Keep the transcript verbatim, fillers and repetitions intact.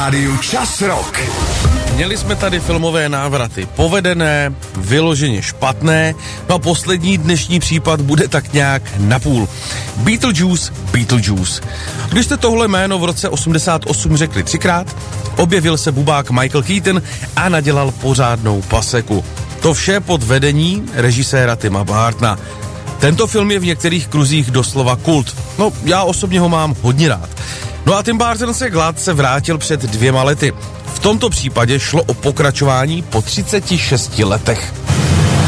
rádiu Čas Rock. Měli jsme tady filmové návraty povedené, vyloženě špatné, no a poslední dnešní případ bude tak nějak napůl. Beetlejuice, Beetlejuice. Když jste tohle jméno v roce osmdesát osm řekli třikrát, objevil se bubák Michael Keaton a nadělal pořádnou paseku. To vše pod vedení režiséra Tima Burtona. Tento film je v některých kruzích doslova kult. No, já osobně ho mám hodně rád. No a Tim Burton se gladce vrátil před dvěma lety. V tomto případě šlo o pokračování po třiceti šesti letech.